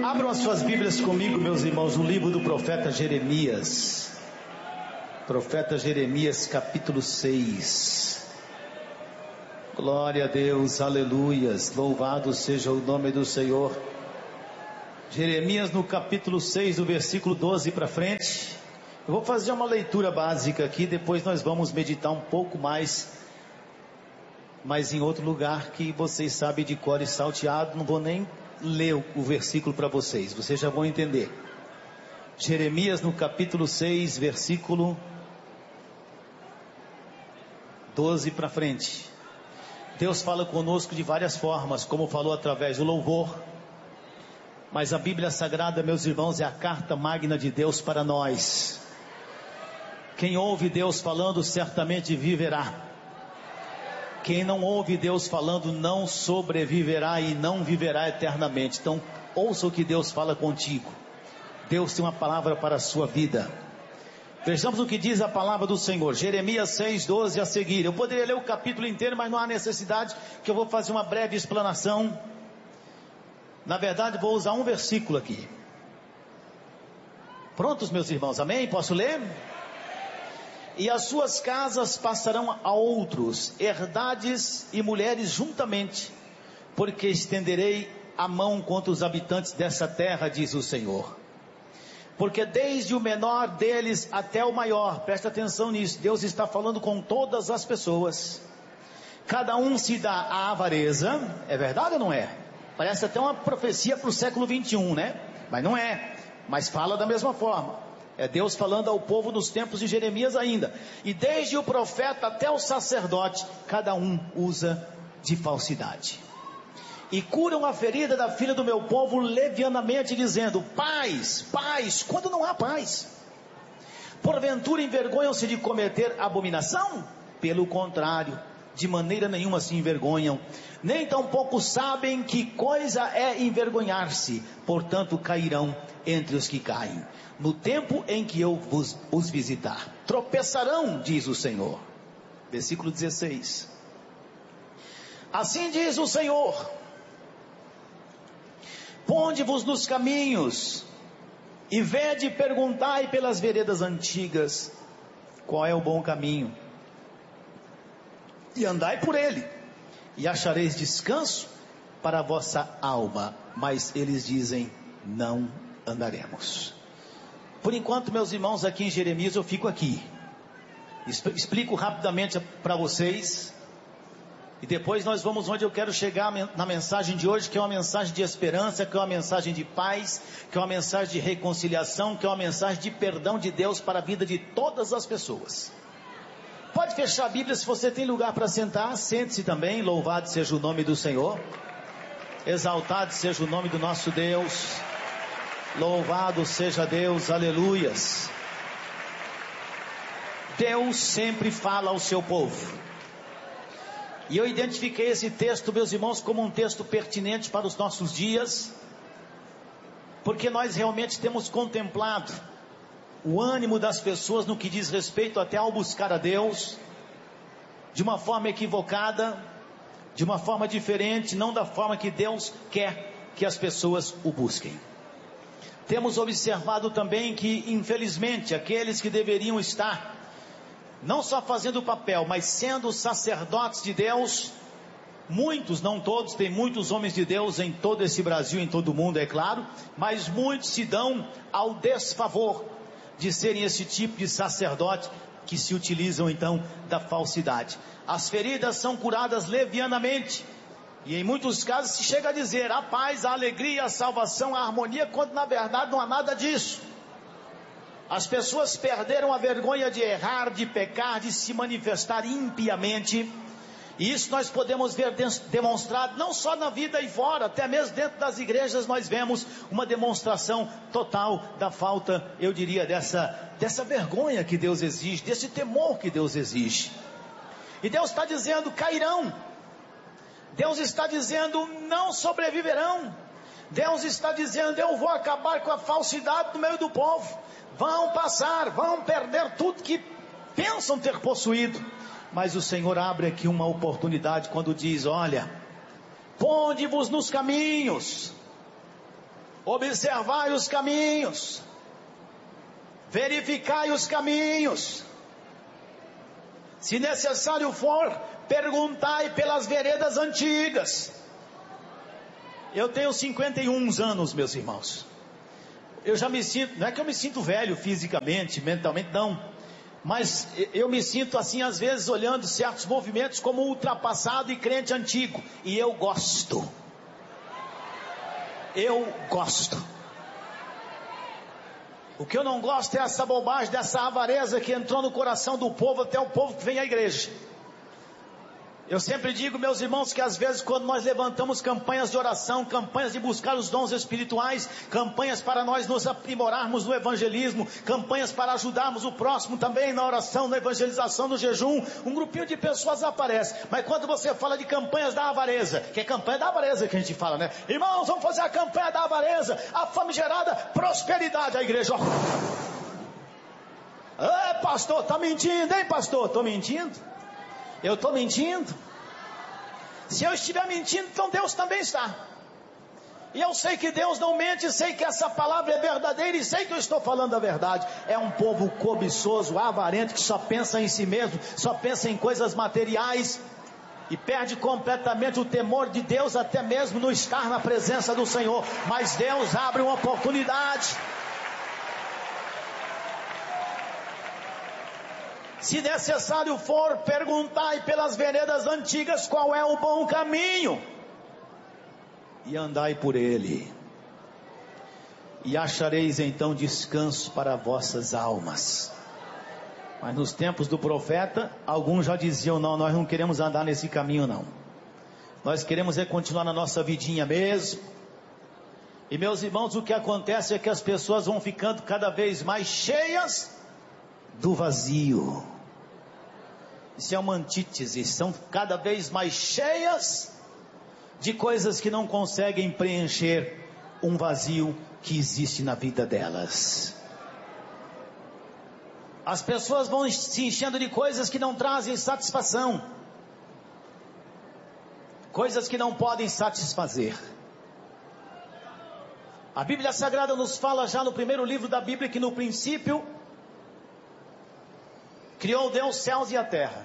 Abram as suas Bíblias comigo, meus irmãos, no livro do profeta Jeremias. Profeta Jeremias, capítulo 6. Glória a Deus, aleluias, louvado seja o nome do Senhor. Jeremias no capítulo 6, do versículo 12 para frente. Eu vou fazer uma leitura básica aqui, depois nós vamos meditar um pouco mais, mas em outro lugar que vocês sabem de cor e salteado. Não vou nem ler o versículo para vocês, vocês já vão entender. Jeremias no capítulo 6, versículo 12 para frente. Deus fala conosco de várias formas, como falou através do louvor, mas a Bíblia Sagrada, meus irmãos, é a carta magna de Deus para nós. Quem ouve Deus falando certamente viverá. Quem não ouve Deus falando não sobreviverá e não viverá eternamente. Então ouça o que Deus fala contigo. Deus tem uma palavra para a sua vida. Vejamos o que diz a palavra do Senhor. Jeremias 6, 12 a seguir. Eu poderia ler o capítulo inteiro, mas não há necessidade, que eu vou fazer uma breve explanação. Na verdade vou usar um versículo aqui. Prontos, meus irmãos? Amém? Posso ler? E as suas casas passarão a outros, herdades e mulheres juntamente, porque estenderei a mão contra os habitantes dessa terra, diz o Senhor. Porque desde o menor deles até o maior, presta atenção nisso, Deus está falando com todas as pessoas. Cada um se dá à avareza. É verdade ou não é? Parece até uma profecia para o século 21, né? Mas não é, mas fala da mesma forma. É Deus falando ao povo nos tempos de Jeremias ainda. E desde o profeta até o sacerdote, cada um usa de falsidade. E curam a ferida da filha do meu povo levianamente, dizendo: paz, paz, quando não há paz. Porventura envergonham-se de cometer abominação? Pelo contrário, de maneira nenhuma se envergonham, nem tampouco sabem que coisa é envergonhar-se. Portanto cairão entre os que caem, no tempo em que eu os visitar. Tropeçarão, diz o Senhor. Versículo 16. Assim diz o Senhor: ponde-vos nos caminhos, e vede e perguntai pelas veredas antigas, qual é o bom caminho, e andai por ele, e achareis descanso para a vossa alma. Mas eles dizem: não andaremos. Por enquanto, meus irmãos, aqui em Jeremias eu fico aqui. Explico rapidamente para vocês, e depois nós vamos onde eu quero chegar na mensagem de hoje, que é uma mensagem de esperança, que é uma mensagem de paz, que é uma mensagem de reconciliação, que é uma mensagem de perdão de Deus para a vida de todas as pessoas. Pode fechar a Bíblia. Se você tem lugar para sentar, sente-se também. Louvado seja o nome do Senhor, exaltado seja o nome do nosso Deus, louvado seja Deus, aleluias. Deus sempre fala ao seu povo, e eu identifiquei esse texto, meus irmãos, como um texto pertinente para os nossos dias, porque nós realmente temos contemplado o ânimo das pessoas no que diz respeito até ao buscar a Deus, de uma forma equivocada, de uma forma diferente, não da forma que Deus quer que as pessoas o busquem. Temos observado também que, infelizmente, aqueles que deveriam estar não só fazendo o papel, mas sendo sacerdotes de Deus, muitos, não todos, tem muitos homens de Deus em todo esse Brasil, em todo o mundo, é claro, mas muitos se dão ao desfavor de serem esse tipo de sacerdote que se utilizam então da falsidade. As feridas são curadas levianamente, e em muitos casos se chega a dizer a paz, a alegria, a salvação, a harmonia, quando na verdade não há nada disso. As pessoas perderam a vergonha de errar, de pecar, de se manifestar impiamente, e isso nós podemos ver demonstrado não só na vida aí fora, até mesmo dentro das igrejas nós vemos uma demonstração total da falta, eu diria, dessa vergonha que Deus exige, desse temor que Deus exige. E Deus está dizendo: cairão. Deus está dizendo: não sobreviverão. Deus está dizendo: eu vou acabar com a falsidade no meio do povo. Vão passar, vão perder tudo que pensam ter possuído. Mas o Senhor abre aqui uma oportunidade quando diz: olha, ponde-vos nos caminhos, observai os caminhos, verificai os caminhos, se necessário for, perguntai pelas veredas antigas. Eu tenho 51 anos, meus irmãos. Eu já me sinto, não é que eu me sinto velho fisicamente, mentalmente, não, mas eu me sinto assim às vezes olhando certos movimentos como ultrapassado e crente antigo, e eu gosto. O que eu não gosto é essa bobagem, dessa avareza que entrou no coração do povo, até o povo que vem à igreja. Eu sempre digo, meus irmãos, que às vezes quando nós levantamos campanhas de oração, campanhas de buscar os dons espirituais, campanhas para nós nos aprimorarmos no evangelismo, campanhas para ajudarmos o próximo também na oração, na evangelização, no jejum, um grupinho de pessoas aparece. Mas quando você fala de campanhas da avareza, que é campanha da avareza que a gente fala, né? Irmãos, vamos fazer a campanha da avareza, a famigerada prosperidade. A igreja, pastor, tá mentindo, hein, pastor? Tô mentindo? Eu estou mentindo? Se eu estiver mentindo, então Deus também está. E eu sei que Deus não mente, sei que essa palavra é verdadeira e sei que eu estou falando a verdade. É um povo cobiçoso, avarento, que só pensa em si mesmo, só pensa em coisas materiais e perde completamente o temor de Deus, até mesmo no estar na presença do Senhor. Mas Deus abre uma oportunidade. Se necessário for, perguntai pelas veredas antigas qual é o bom caminho, e andai por ele, e achareis então descanso para vossas almas. Mas nos tempos do profeta, alguns já diziam, não, nós não queremos andar nesse caminho não, nós queremos continuar na nossa vidinha mesmo. E meus irmãos, o que acontece é que as pessoas vão ficando cada vez mais cheias do vazio. Isso é uma antítese, são cada vez mais cheias de coisas que não conseguem preencher um vazio que existe na vida delas. As pessoas vão se enchendo de coisas que não trazem satisfação, coisas que não podem satisfazer. A Bíblia Sagrada nos fala já no primeiro livro da Bíblia que no princípio criou Deus céus e a terra.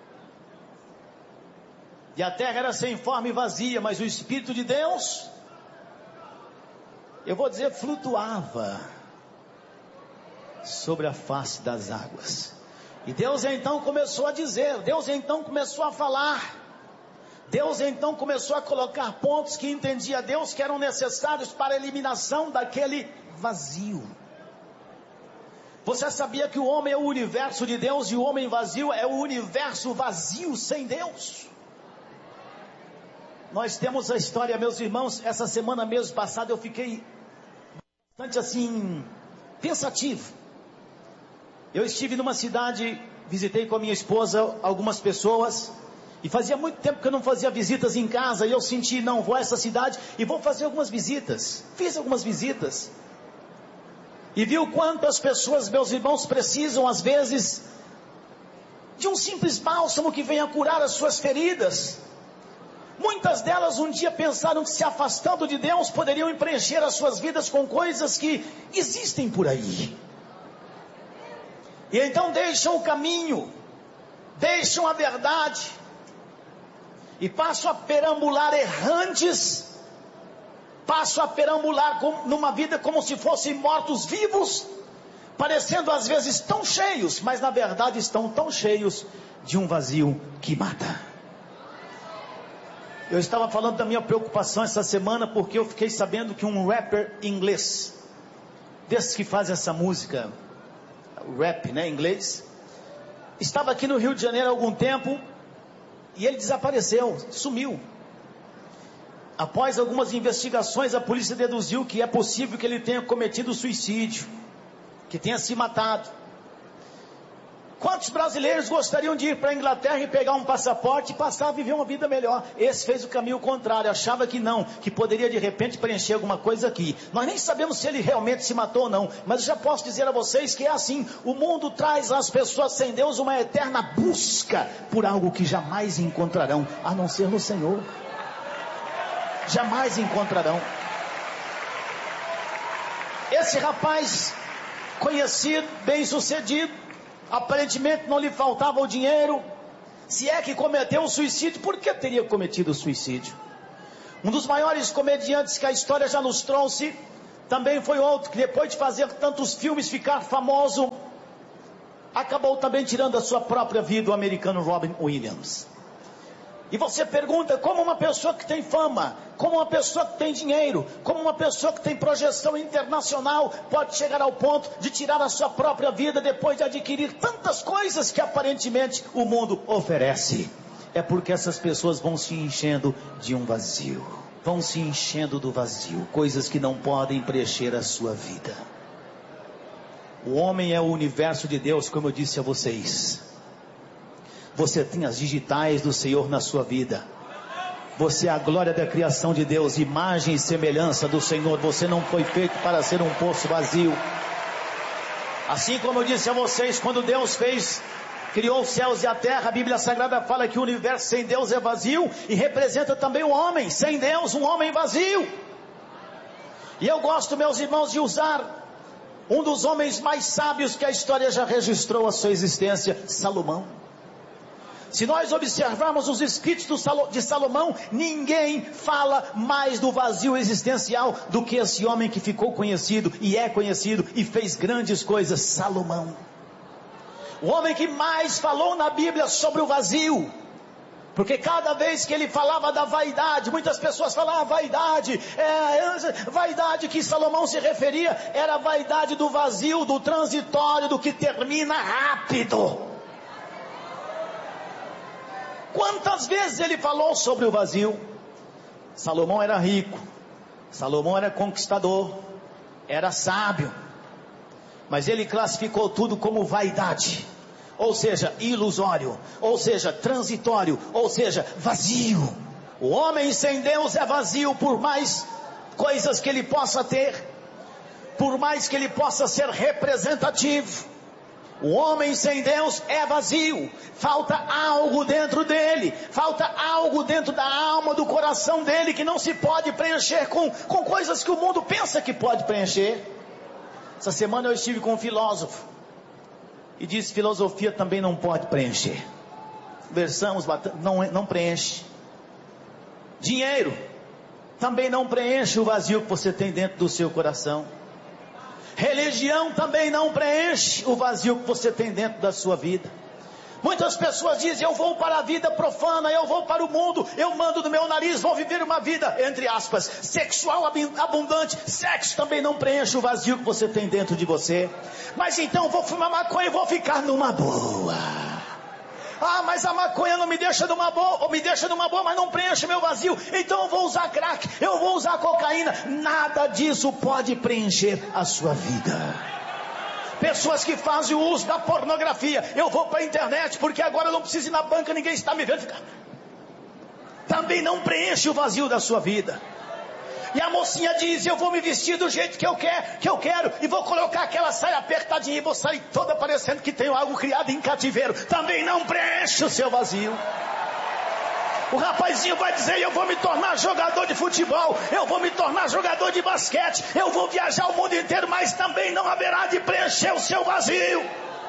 E a terra era sem forma e vazia, mas o Espírito de Deus, eu vou dizer, flutuava sobre a face das águas. E Deus então começou a dizer, Deus então começou a falar, Deus então começou a colocar pontos que entendia Deus que eram necessários para a eliminação daquele vazio. Você sabia que o homem é o universo de Deus e o homem vazio é o universo vazio sem Deus? Nós temos a história, meus irmãos, essa semana mesmo passada eu fiquei bastante assim, pensativo. Eu estive numa cidade, visitei com a minha esposa algumas pessoas, e fazia muito tempo que eu não fazia visitas em casa, e eu senti, não, vou a essa cidade e vou fazer algumas visitas. Fiz algumas visitas. E viu quantas pessoas, meus irmãos, precisam às vezes de um simples bálsamo que venha curar as suas feridas. Muitas delas um dia pensaram que se afastando de Deus poderiam preencher as suas vidas com coisas que existem por aí. E então deixam o caminho, deixam a verdade e passam a perambular errantes, passam a perambular numa vida como se fossem mortos-vivos, parecendo às vezes tão cheios, mas na verdade estão tão cheios de um vazio que mata. Eu estava falando da minha preocupação essa semana, porque eu fiquei sabendo que um rapper inglês, desses que fazem essa música, rap, né, inglês, estava aqui no Rio de Janeiro há algum tempo, e ele desapareceu, sumiu. Após algumas investigações, a polícia deduziu que é possível que ele tenha cometido suicídio, que tenha se matado. Quantos brasileiros gostariam de ir para a Inglaterra e pegar um passaporte e passar a viver uma vida melhor? Esse fez o caminho contrário, achava que não, que poderia de repente preencher alguma coisa aqui. Nós nem sabemos se ele realmente se matou ou não, mas eu já posso dizer a vocês que é assim, o mundo traz às pessoas sem Deus uma eterna busca por algo que jamais encontrarão, a não ser no Senhor. Jamais encontrarão. Esse rapaz, conhecido, bem sucedido, aparentemente não lhe faltava o dinheiro. Se é que cometeu o suicídio, por que teria cometido o suicídio? Um dos maiores comediantes que a história já nos trouxe, também foi outro que depois de fazer tantos filmes, ficar famoso, acabou também tirando a sua própria vida, o americano Robin Williams. E você pergunta, como uma pessoa que tem fama, como uma pessoa que tem dinheiro, como uma pessoa que tem projeção internacional, pode chegar ao ponto de tirar a sua própria vida depois de adquirir tantas coisas que aparentemente o mundo oferece? É porque essas pessoas vão se enchendo de um vazio, vão se enchendo do vazio, coisas que não podem preencher a sua vida. O homem é o universo de Deus, como eu disse a vocês. Você tem as digitais do Senhor na sua vida. Você é a glória da criação de Deus, imagem e semelhança do Senhor. Você não foi feito para ser um poço vazio. Assim como eu disse a vocês, quando Deus criou os céus e a terra, a Bíblia Sagrada fala que o universo sem Deus é vazio, e representa também o homem, sem Deus, um homem vazio. E eu gosto, meus irmãos, de usar um dos homens mais sábios que a história já registrou a sua existência, Salomão. Se nós observarmos os escritos de Salomão, ninguém fala mais do vazio existencial do que esse homem que ficou conhecido e é conhecido e fez grandes coisas, Salomão. O homem que mais falou na Bíblia sobre o vazio, porque cada vez que ele falava da vaidade, muitas pessoas falavam vaidade que Salomão se referia, era a vaidade do vazio, do transitório, do que termina rápido. Quantas vezes ele falou sobre o vazio? Salomão era rico, Salomão era conquistador, era sábio, mas ele classificou tudo como vaidade, ou seja, ilusório, ou seja, transitório, ou seja, vazio. O homem sem Deus é vazio, por mais coisas que ele possa ter, por mais que ele possa ser representativo. O homem sem Deus é vazio, falta algo dentro dele, falta algo dentro da alma, do coração dele, que não se pode preencher com coisas que o mundo pensa que pode preencher. Essa semana eu estive com um filósofo, e disse: filosofia também não pode preencher. Conversamos, não preenche. Dinheiro também não preenche o vazio que você tem dentro do seu coração. Religião também não preenche o vazio que você tem dentro da sua vida. Muitas pessoas dizem: eu vou para a vida profana, eu vou para o mundo, eu mando do meu nariz, vou viver uma vida, entre aspas, sexual abundante. Sexo também não preenche o vazio que você tem dentro de você. Mas então vou fumar maconha e vou ficar numa boa. Mas a maconha não me deixa numa boa, ou me deixa numa boa, mas não preenche meu vazio. Então eu vou usar crack, eu vou usar cocaína. Nada disso pode preencher a sua vida. Pessoas que fazem o uso da pornografia: eu vou para a internet porque agora eu não preciso ir na banca, ninguém está me vendo. Também não preenche o vazio da sua vida. E a mocinha diz: eu vou me vestir do jeito que eu quero, e vou colocar aquela saia apertadinha, e vou sair toda parecendo que tenho algo criado em cativeiro. Também não preenche o seu vazio. O rapazinho vai dizer: eu vou me tornar jogador de futebol, eu vou me tornar jogador de basquete, eu vou viajar o mundo inteiro, mas também não haverá de preencher o seu vazio.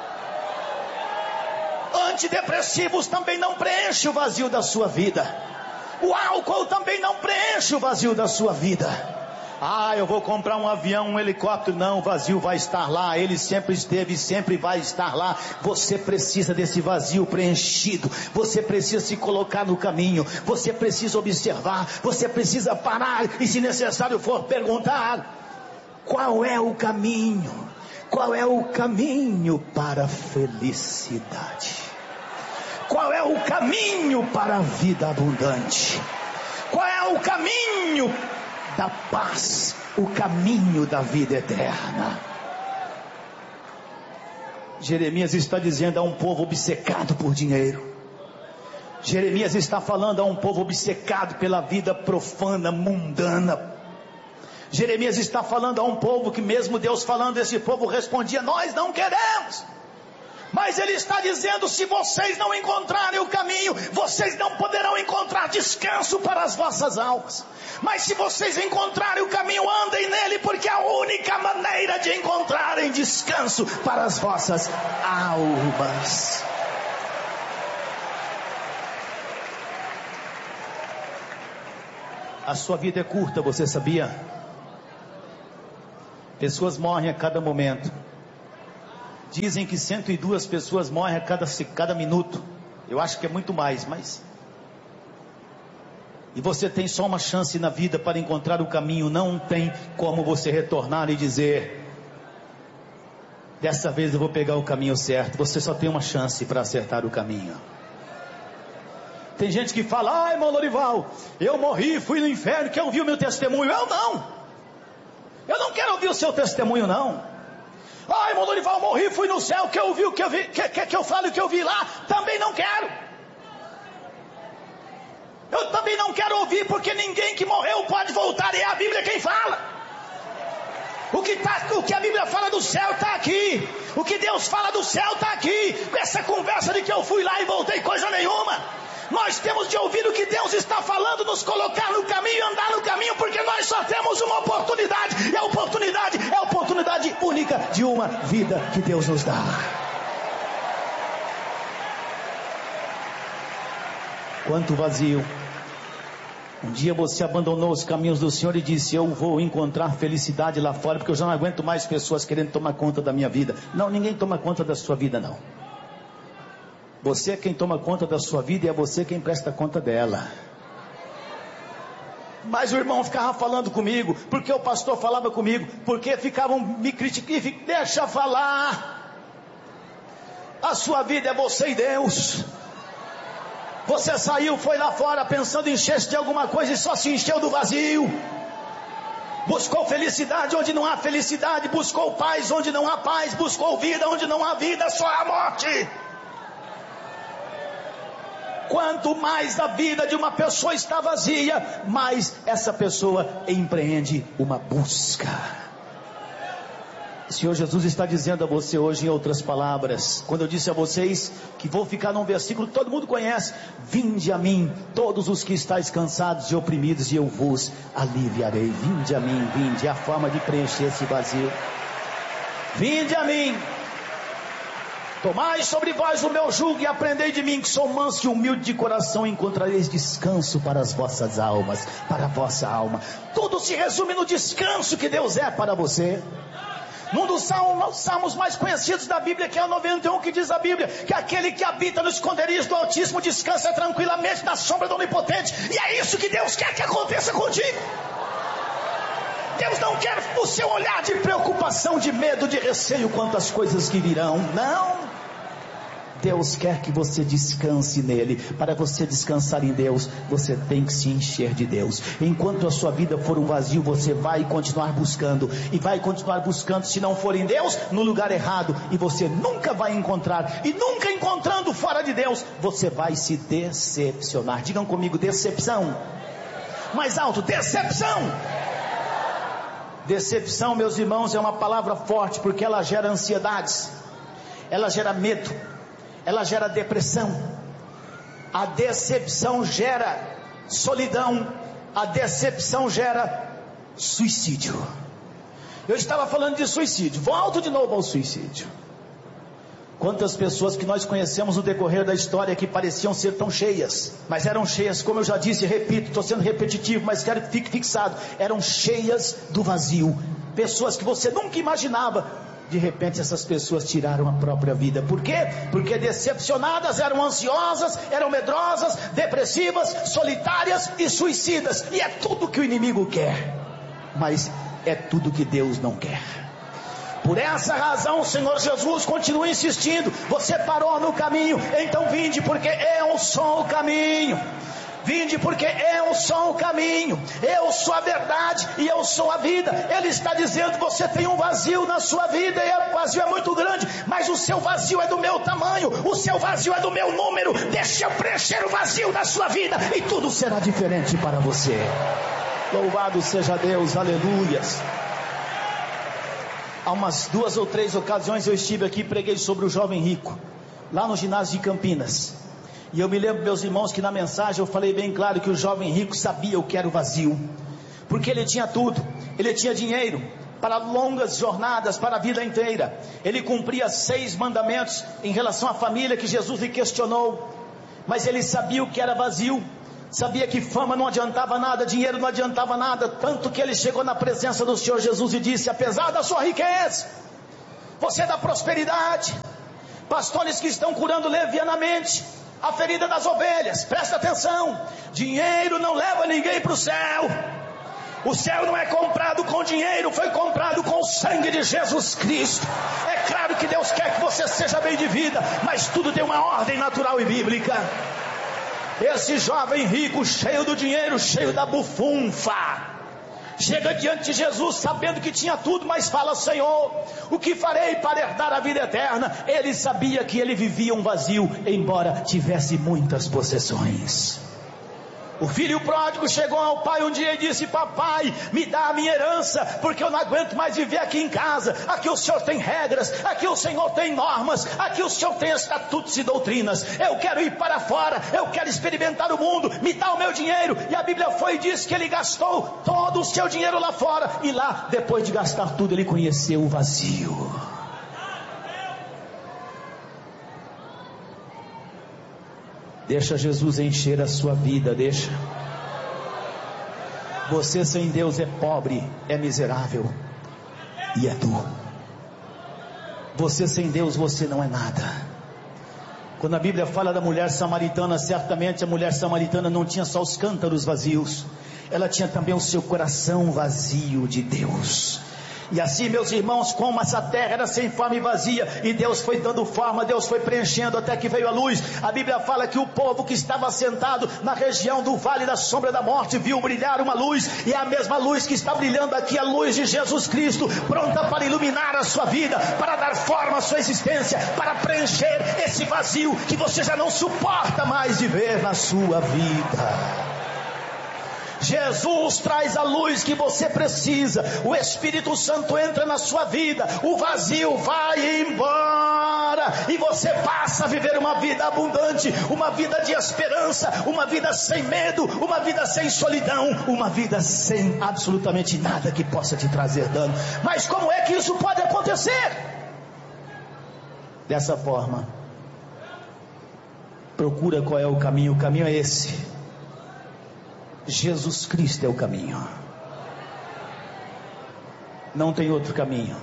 Antidepressivos também não preenche o vazio da sua vida. O álcool também não preenche o vazio da sua vida. Eu vou comprar um avião, um helicóptero. Não, o vazio vai estar lá. Ele sempre esteve e sempre vai estar lá. Você precisa desse vazio preenchido. Você precisa se colocar no caminho. Você precisa observar. Você precisa parar e, se necessário for, perguntar: qual é o caminho? Qual é o caminho para a felicidade? Qual é o caminho para a vida abundante? Qual é o caminho da paz? O caminho da vida eterna? Jeremias está dizendo a um povo obcecado por dinheiro. Jeremias está falando a um povo obcecado pela vida profana, mundana. Jeremias está falando a um povo que, mesmo Deus falando, esse povo respondia: nós não queremos. Mas ele está dizendo: se vocês não encontrarem o caminho, vocês não poderão encontrar descanso para as vossas almas. Mas se vocês encontrarem o caminho, andem nele, porque a única maneira descanso para as vossas almas. A sua vida é curta, você sabia? Pessoas morrem a cada momento. Dizem que 102 pessoas morrem a cada minuto. Eu acho que é muito mais, mas... E você tem só uma chance na vida para encontrar o caminho. Não tem como você retornar e dizer: dessa vez eu vou pegar o caminho certo. Você só tem uma chance para acertar o caminho. Tem gente que fala: ai, irmão Lorival, eu morri, fui no inferno, quer ouvir o meu testemunho? Eu não quero ouvir o seu testemunho, não. Ai, irmão Lorival, morri, fui no céu, quer ouvir o que eu vi, quer que eu fale o que eu vi lá? Também não quero. Eu também não quero ouvir, porque ninguém que morreu pode voltar, e é a Bíblia quem fala. O que a Bíblia fala do céu está aqui. O que Deus fala do céu está aqui. Essa conversa de que eu fui lá e voltei, coisa nenhuma. Nós temos de ouvir o que Deus está falando, nos colocar no caminho, andar no caminho, porque nós só temos uma oportunidade. E a oportunidade é a oportunidade única de uma vida que Deus nos dá. Quanto vazio. Um dia você abandonou os caminhos do Senhor e disse: eu vou encontrar felicidade lá fora, porque eu já não aguento mais pessoas querendo tomar conta da minha vida. Não, ninguém toma conta da sua vida, não. Você é quem toma conta da sua vida e é você quem presta conta dela. Mas o irmão ficava falando comigo, porque o pastor falava comigo, porque ficavam me criticando. Deixa falar. A sua vida é você e Deus. Você saiu, foi lá fora pensando em encher-se de alguma coisa e só se encheu do vazio. Buscou felicidade onde não há felicidade, buscou paz onde não há paz, buscou vida onde não há vida, só há morte. Quanto mais a vida de uma pessoa está vazia, mais essa pessoa empreende uma busca. O Senhor Jesus está dizendo a você hoje, em outras palavras, quando eu disse a vocês que vou ficar num versículo que todo mundo conhece: vinde a mim, todos os que estáis cansados e oprimidos, e eu vos aliviarei. Vinde a mim, vinde, é a forma de preencher esse vazio. Vinde a mim, tomai sobre vós o meu jugo e aprendei de mim, que sou manso e humilde de coração, e encontrareis descanso para as vossas almas, para a vossa alma. Tudo se resume no descanso que Deus é para você. Num dos salmos mais conhecidos da Bíblia, que é o 91, que diz a Bíblia que aquele que habita no esconderijo do Altíssimo descansa tranquilamente na sombra do Onipotente. E é isso que Deus quer que aconteça contigo. Deus não quer o seu olhar de preocupação, de medo, de receio quanto às coisas que virão. Não. Deus quer que você descanse nele. Para você descansar em Deus, você tem que se encher de Deus. Enquanto a sua vida for um vazio, você vai continuar buscando. E vai continuar buscando, se não for em Deus, no lugar errado. E você nunca vai encontrar. E nunca encontrando fora de Deus, você vai se decepcionar. Digam comigo: decepção. Mais alto: decepção. Decepção, meus irmãos, é uma palavra forte, porque ela gera ansiedades, ela gera medo, ela gera depressão. A decepção gera solidão, a decepção gera suicídio. Eu estava falando de suicídio, volto de novo ao suicídio. Quantas pessoas que nós conhecemos no decorrer da história que pareciam ser tão cheias, mas eram cheias, como eu já disse e repito, estou sendo repetitivo, mas quero que fique fixado, eram cheias do vazio. Pessoas que você nunca imaginava, de repente essas pessoas tiraram a própria vida. Por quê? Porque decepcionadas, eram ansiosas, eram medrosas, depressivas, solitárias e suicidas. E é tudo que o inimigo quer, mas é tudo que Deus não quer. Por essa razão o Senhor Jesus continua insistindo: você parou no caminho, então vinde, porque eu sou o caminho. Vinde, porque eu sou o caminho, eu sou a verdade e eu sou a vida. Ele está dizendo: você tem um vazio na sua vida, e o vazio é muito grande, mas o seu vazio é do meu tamanho, o seu vazio é do meu número. Deixa eu preencher o vazio da sua vida e tudo será diferente para você. Louvado seja Deus, aleluias. Há umas 2 ou 3 ocasiões eu estive aqui e preguei sobre o jovem rico, lá no ginásio de Campinas. E eu me lembro, meus irmãos, que na mensagem eu falei bem claro que o jovem rico sabia o que era o vazio. Porque ele tinha tudo, ele tinha dinheiro, para longas jornadas, para a vida inteira. Ele cumpria 6 mandamentos em relação à família que Jesus lhe questionou, mas ele sabia o que era vazio, sabia que fama não adiantava nada, dinheiro não adiantava nada, tanto que ele chegou na presença do Senhor Jesus e disse: apesar da sua riqueza, você dá prosperidade. Pastores que estão curando levianamente a ferida das ovelhas, presta atenção, dinheiro não leva ninguém para o céu. O céu não é comprado com dinheiro, foi comprado com o sangue de Jesus Cristo. É claro que Deus quer que você seja bem de vida, mas tudo tem uma ordem natural e bíblica. Esse jovem rico, cheio do dinheiro, cheio da bufunfa, chega diante de Jesus sabendo que tinha tudo, mas fala: Senhor, o que farei para herdar a vida eterna? Ele sabia que ele vivia um vazio, embora tivesse muitas possessões. O filho pródigo chegou ao pai um dia e disse: papai, me dá a minha herança, porque eu não aguento mais viver aqui em casa. Aqui o Senhor tem regras, aqui o Senhor tem normas, aqui o Senhor tem estatutos e doutrinas. Eu quero ir para fora, eu quero experimentar o mundo, me dá o meu dinheiro. E a Bíblia foi e disse que ele gastou todo o seu dinheiro lá fora, e lá, depois de gastar tudo, ele conheceu o vazio. Deixa Jesus encher a sua vida, deixa. Você sem Deus é pobre, é miserável e é duro. Você sem Deus, você não é nada. Quando a Bíblia fala da mulher samaritana, certamente a mulher samaritana não tinha só os cântaros vazios, ela tinha também o seu coração vazio de Deus. E assim, meus irmãos, como essa terra era sem forma e vazia, e Deus foi dando forma, Deus foi preenchendo até que veio a luz. A Bíblia fala que o povo que estava sentado na região do vale da sombra da morte viu brilhar uma luz, e é a mesma luz que está brilhando aqui, a luz de Jesus Cristo, pronta para iluminar a sua vida, para dar forma à sua existência, para preencher esse vazio que você já não suporta mais de ver na sua vida. Jesus traz a luz que você precisa, o Espírito Santo entra na sua vida, o vazio vai embora, e você passa a viver uma vida abundante, uma vida de esperança, uma vida sem medo, uma vida sem solidão, uma vida sem absolutamente nada que possa te trazer dano. Mas como é que isso pode acontecer? Dessa forma. Procura qual é o caminho é esse. Jesus Cristo é o caminho, não tem outro caminho.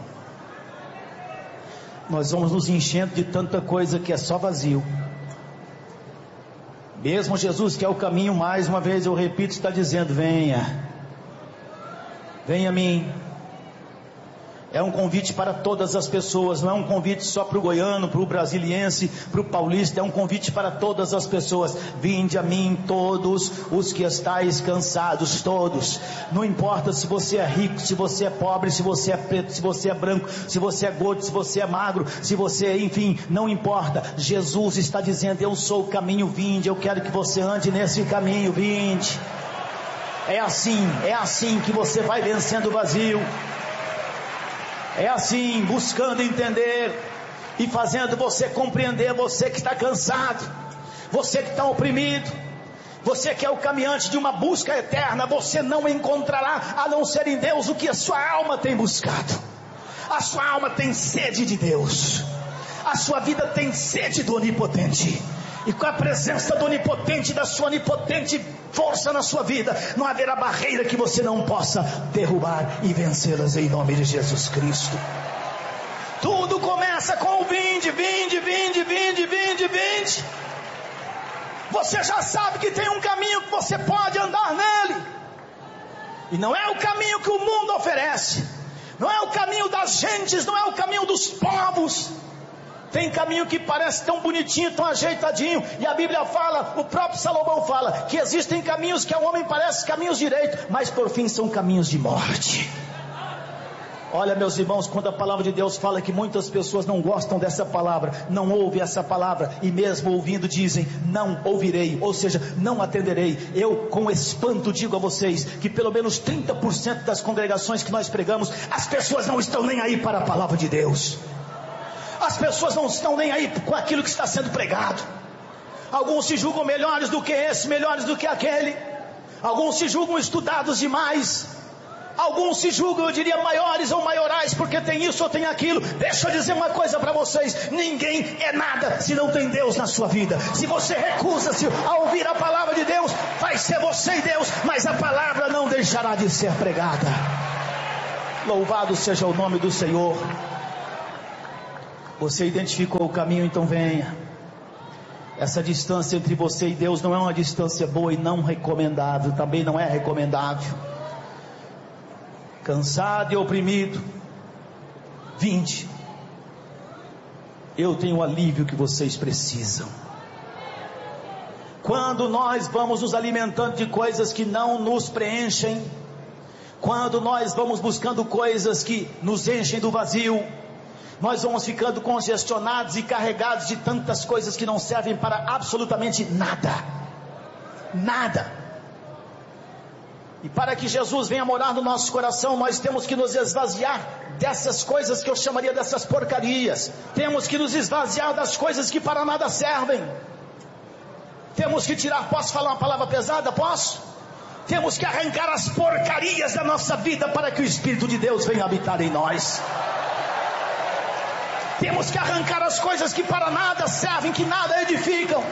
Nós vamos nos enchendo de tanta coisa que é só vazio. Mesmo Jesus, que é o caminho, mais uma vez eu repito, está dizendo: venha, venha a mim. É um convite para todas as pessoas, não é um convite só para o goiano, para o brasiliense, para o paulista, é um convite para todas as pessoas. Vinde a mim todos os que estáis cansados, todos, não importa se você é rico, se você é pobre, se você é preto, se você é branco, se você é gordo, se você é magro, se você, enfim, não importa. Jesus está dizendo: eu sou o caminho, vinde, eu quero que você ande nesse caminho, vinde. É assim que você vai vencendo o vazio. É assim, buscando entender e fazendo você compreender, você que está cansado, você que está oprimido, você que é o caminhante de uma busca eterna, você não encontrará a não ser em Deus o que a sua alma tem buscado. A sua alma tem sede de Deus, a sua vida tem sede do Onipotente, e com a presença do Onipotente, da sua onipotente força na sua vida, não haverá barreira que você não possa derrubar e vencê-las em nome de Jesus Cristo. Tudo começa com o vinde, vinde, vinde, vinde, vinde, vinde. Você já sabe que tem um caminho que você pode andar nele, e não é o caminho que o mundo oferece, não é o caminho das gentes, não é o caminho dos povos. Tem caminho que parece tão bonitinho, tão ajeitadinho, e a Bíblia fala, o próprio Salomão fala, que existem caminhos que ao homem parecem caminhos direitos, mas por fim são caminhos de morte. Olha, meus irmãos, quando a palavra de Deus fala que muitas pessoas não gostam dessa palavra, não ouvem essa palavra, e mesmo ouvindo dizem: não ouvirei, ou seja, não atenderei. Eu com espanto digo a vocês que pelo menos 30% das congregações que nós pregamos, as pessoas não estão nem aí para a palavra de Deus. As pessoas não estão nem aí com aquilo que está sendo pregado. Alguns se julgam melhores do que esse, melhores do que aquele. Alguns se julgam estudados demais. Alguns se julgam, eu diria, maiores ou maiorais, porque tem isso ou tem aquilo. Deixa eu dizer uma coisa para vocês: ninguém é nada se não tem Deus na sua vida. Se você recusa-se a ouvir a palavra de Deus, vai ser você e Deus, mas a palavra não deixará de ser pregada. Louvado seja o nome do Senhor. Você identificou o caminho, então venha. Essa distância entre você e Deus não é uma distância boa e não recomendável, também não é recomendável. Cansado e oprimido, vinde, eu tenho o alívio que vocês precisam. Quando nós vamos nos alimentando de coisas que não nos preenchem, quando nós vamos buscando coisas que nos enchem do vazio, nós vamos ficando congestionados e carregados de tantas coisas que não servem para absolutamente nada. Nada. E para que Jesus venha morar no nosso coração, nós temos que nos esvaziar dessas coisas que eu chamaria dessas porcarias. Temos que nos esvaziar das coisas que para nada servem. Temos que tirar, posso falar uma palavra pesada? Posso? Temos que arrancar as porcarias da nossa vida para que o Espírito de Deus venha habitar em nós. Temos que arrancar as coisas que para nada servem, que nada edificam.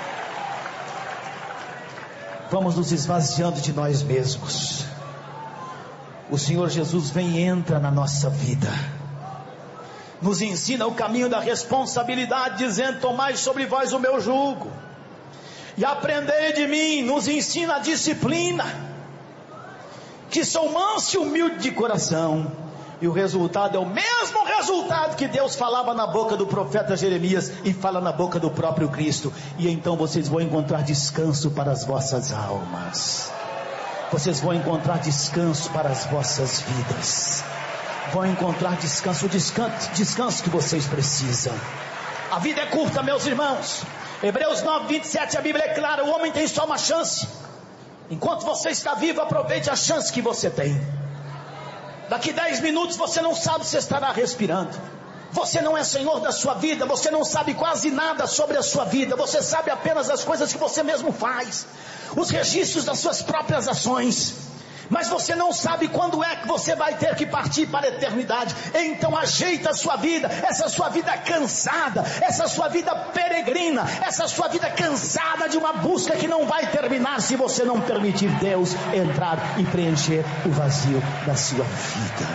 Vamos nos esvaziando de nós mesmos. O Senhor Jesus vem e entra na nossa vida, nos ensina o caminho da responsabilidade, dizendo: tomai sobre vós o meu jugo e aprendei de mim. Nos ensina a disciplina, que sou manso e humilde de coração. E o resultado é o mesmo resultado que Deus falava na boca do profeta Jeremias e fala na boca do próprio Cristo. E então vocês vão encontrar descanso para as vossas almas. Vocês vão encontrar descanso para as vossas vidas. Vão encontrar descanso, o descanso que vocês precisam. A vida é curta, meus irmãos. Hebreus 9:27, a Bíblia é clara: o homem tem só uma chance. Enquanto você está vivo, aproveite a chance que você tem. Daqui 10 minutos você não sabe se estará respirando. Você não é senhor da sua vida. Você não sabe quase nada sobre a sua vida. Você sabe apenas as coisas que você mesmo faz, os registros das suas próprias ações. Mas você não sabe quando é que você vai ter que partir para a eternidade. Então ajeita a sua vida, essa sua vida cansada, essa sua vida peregrina, essa sua vida cansada de uma busca que não vai terminar se você não permitir Deus entrar e preencher o vazio da sua vida.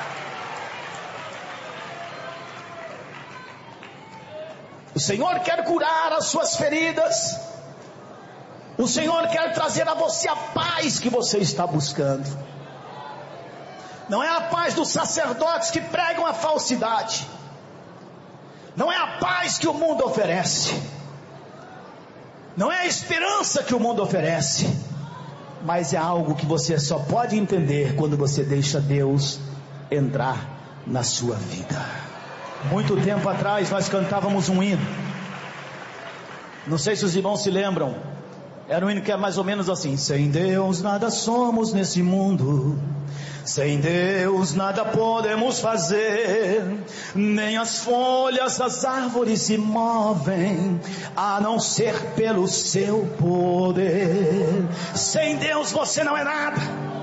O Senhor quer curar as suas feridas. O Senhor quer trazer a você a paz que você está buscando. Não é a paz dos sacerdotes que pregam a falsidade. Não é a paz que o mundo oferece. Não é a esperança que o mundo oferece. Mas é algo que você só pode entender quando você deixa Deus entrar na sua vida. Muito tempo atrás nós cantávamos um hino. Não sei se os irmãos se lembram. Era um hino que é mais ou menos assim: sem Deus nada somos nesse mundo, sem Deus nada podemos fazer, nem as folhas das árvores se movem, a não ser pelo seu poder. Sem Deus você não é nada.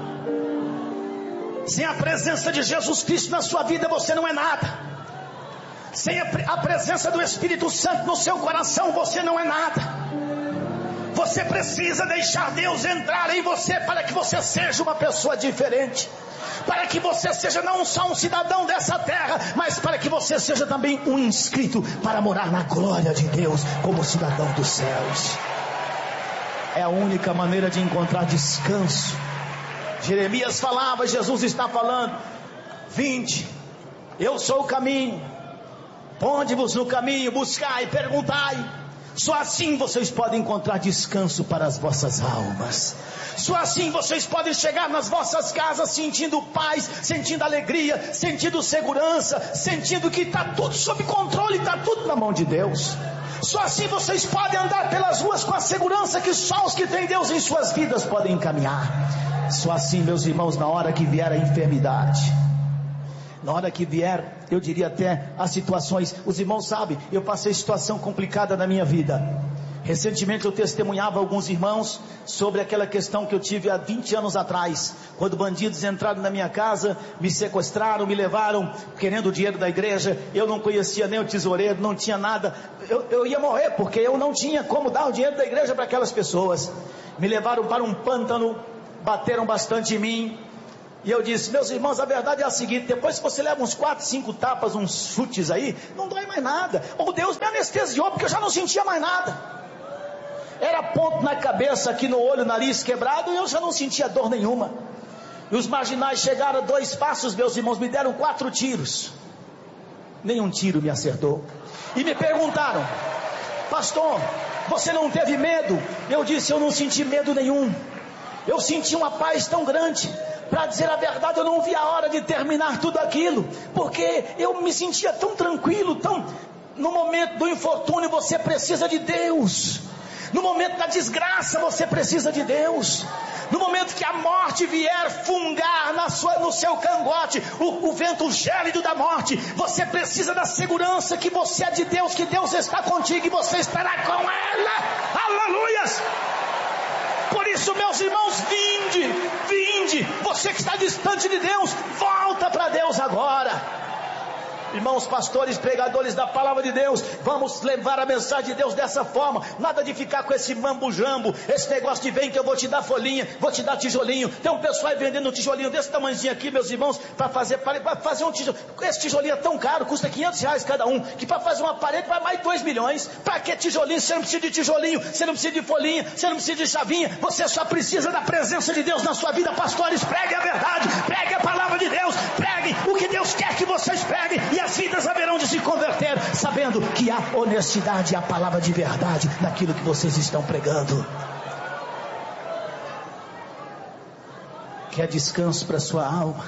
Sem a presença de Jesus Cristo na sua vida você não é nada. Sem a presença do Espírito Santo no seu coração você não é nada. Você precisa deixar Deus entrar em você para que você seja uma pessoa diferente, para que você seja não só um cidadão dessa terra, mas para que você seja também um inscrito para morar na glória de Deus como cidadão dos céus. É a única maneira de encontrar descanso. Jeremias falava, Jesus está falando: vinde, eu sou o caminho, ponde-vos no caminho, buscai, perguntai. Só assim vocês podem encontrar descanso para as vossas almas. Só assim vocês podem chegar nas vossas casas sentindo paz, sentindo alegria, sentindo segurança, sentindo que está tudo sob controle, está tudo na mão de Deus. Só assim vocês podem andar pelas ruas com a segurança que só os que têm Deus em suas vidas podem caminhar. Só assim, meus irmãos, na hora que vier a enfermidade, Na hora que vier, eu diria até as situações, os irmãos sabem, eu passei situação complicada na minha vida. Recentemente eu testemunhava a alguns irmãos sobre aquela questão que eu tive há 20 anos atrás, quando bandidos entraram na minha casa, me sequestraram, me levaram querendo o dinheiro da igreja. Eu não conhecia nem o tesoureiro, não tinha nada, eu ia morrer porque eu não tinha como dar o dinheiro da igreja para aquelas pessoas. Me levaram para um pântano, bateram bastante em mim, e eu disse: meus irmãos, a verdade é a seguinte: depois que você leva uns 4, 5 tapas, uns chutes aí, não dói mais nada. Ou Deus me anestesiou, porque eu já não sentia mais nada. Era ponto na cabeça, aqui no olho, nariz quebrado, e eu já não sentia dor nenhuma. E os marginais chegaram a 2 passos, meus irmãos, me deram 4 tiros. Nenhum tiro me acertou. E me perguntaram: pastor, você não teve medo? Eu disse: eu não senti medo nenhum. Eu senti uma paz tão grande. Para dizer a verdade, eu não vi a hora de terminar tudo aquilo, porque eu me sentia tão tranquilo, tão... No momento do infortúnio você precisa de Deus. No momento da desgraça você precisa de Deus. No momento que a morte vier fungar no seu cangote, o vento gélido da morte, você precisa da segurança que você é de Deus, que Deus está contigo e você estará com ela. Aleluias! Por isso, meus irmãos, vinde, você que está distante de Deus, volta para Deus agora. Irmãos pastores, pregadores da palavra de Deus, vamos levar a mensagem de Deus dessa forma. Nada de ficar com esse mambo-jambo, esse negócio de vem que eu vou te dar folhinha, vou te dar tijolinho. Tem um pessoal aí vendendo um tijolinho desse tamanhozinho aqui, meus irmãos, para fazer um tijolo. Esse tijolinho é tão caro, custa R$500 cada um, que para fazer uma parede vai mais de 2 milhões. Para que tijolinho? Você não precisa de tijolinho, você não precisa de folhinha, você não precisa de chavinha, você só precisa da presença de Deus na sua vida. Pastores, pregue a verdade, pregue a palavra de Deus, pregue o que Deus quer que vocês preguem, e as vidas haverão de se converter, sabendo que há honestidade e a palavra de verdade naquilo que vocês estão pregando. Quer descanso para sua alma?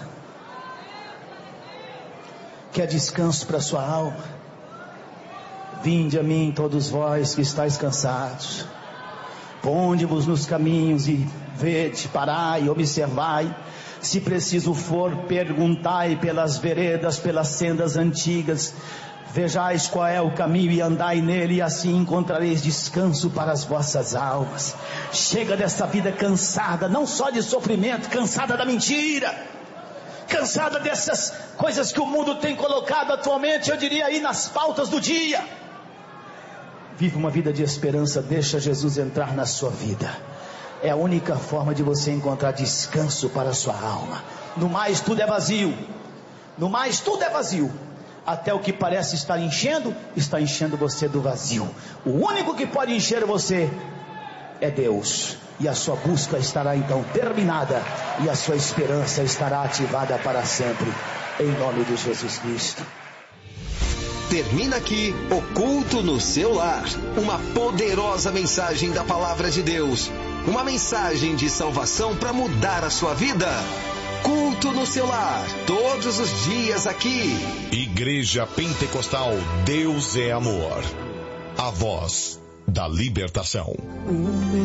Quer descanso para sua alma? Vinde a mim todos vós que estáis cansados, ponde-vos nos caminhos e vede, parai, observai. Se preciso for, perguntai pelas veredas, pelas sendas antigas, vejais qual é o caminho e andai nele, e assim encontrareis descanso para as vossas almas. Chega dessa vida cansada, não só de sofrimento, cansada da mentira, cansada dessas coisas que o mundo tem colocado atualmente, eu diria aí nas pautas do dia. Vive uma vida de esperança, deixa Jesus entrar na sua vida. É a única forma de você encontrar descanso para a sua alma. No mais tudo é vazio. No mais tudo é vazio. Até o que parece estar enchendo, está enchendo você do vazio. O único que pode encher você é Deus. E a sua busca estará então terminada, e a sua esperança estará ativada para sempre. Em nome de Jesus Cristo. Termina aqui o Culto no Seu Lar. Uma poderosa mensagem da Palavra de Deus. Uma mensagem de salvação para mudar a sua vida. Culto no Seu Lar, todos os dias aqui. Igreja Pentecostal Deus é Amor. A voz da libertação.